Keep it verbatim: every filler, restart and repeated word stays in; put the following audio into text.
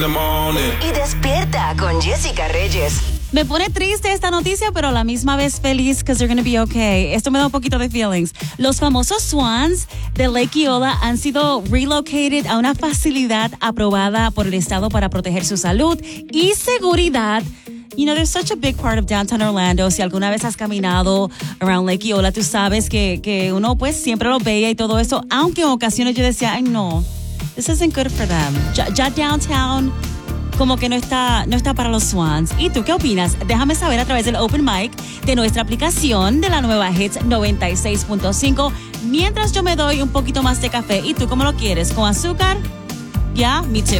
Y despierta con Jessica Reyes. Me pone triste esta noticia, pero a la misma vez feliz, because they're going to be okay. Esto me da un poquito de feelings. Los famosos swans de Lake Eola han sido relocated a una facilidad aprobada por el estado para proteger su salud y seguridad. You know, there's such a big part of downtown Orlando. Si alguna vez has caminado around Lake Eola, tú sabes que, que uno pues siempre lo veía y todo eso, aunque en ocasiones yo decía, ay no, this isn't good for them. Ya, ya downtown como que no está, no está para los swans. ¿Y tú qué opinas? Déjame saber a través del Open Mic de nuestra aplicación de la nueva Hits noventa y seis punto cinco. Mientras yo me doy un poquito más de café. ¿Y tú cómo lo quieres? ¿Con azúcar? Yeah, me too.